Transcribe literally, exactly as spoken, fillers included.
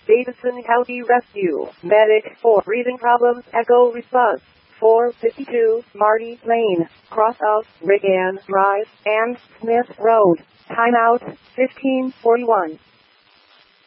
Davidson County Rescue. Medic for breathing problems. Echo response. four fifty-two Marty Lane, cross of Rick Ann Drive and Smith Road. Timeout fifteen forty-one.